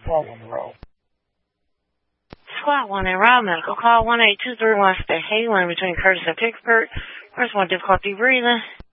12 on the roll. Squad 1 and Rob Medical. Call 18231 Stay Halen between Curtis and Pittsburgh. Person with difficulty breathing.